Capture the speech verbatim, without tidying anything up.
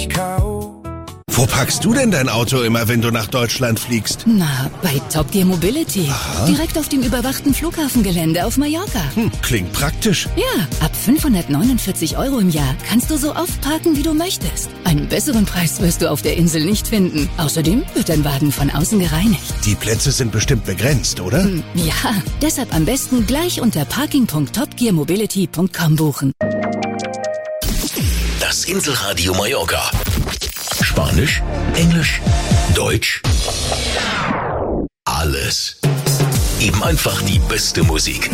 ich K O Wo packst du denn dein Auto immer, wenn du nach Deutschland fliegst? Na, bei Top Gear Mobility. Aha. Direkt auf dem überwachten Flughafengelände auf Mallorca. Hm, klingt praktisch. Ja, ab fünfhundertneunundvierzig Euro im Jahr kannst du so oft parken, wie du möchtest. Einen besseren Preis wirst du auf der Insel nicht finden. Außerdem wird dein Wagen von außen gereinigt. Die Plätze sind bestimmt begrenzt, oder? Hm, ja, deshalb am besten gleich unter parking punkt top gear mobility punkt com buchen. Das Inselradio Mallorca. Spanisch, Englisch, Deutsch, alles. Eben einfach die beste Musik.